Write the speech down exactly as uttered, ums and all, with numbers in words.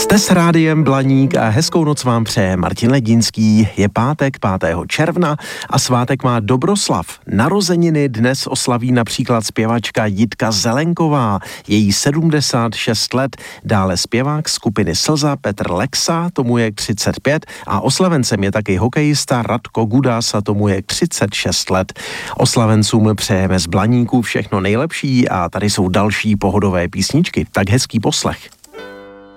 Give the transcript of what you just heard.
Jste s rádiem Blaník a hezkou noc vám přeje Martin Ledinský. Je pátek pátého června a svátek má Dobroslav. Narozeniny dnes oslaví například zpěvačka Jitka Zelenková, její sedmdesát šest let, dále zpěvák skupiny Slza Petr Lexa, tomu je třicet pět a oslavencem je taky hokejista Radko Gudas a tomu je třicet šest let. Oslavencům přejeme z Blaníku všechno nejlepší a tady jsou další pohodové písničky, tak hezký poslech.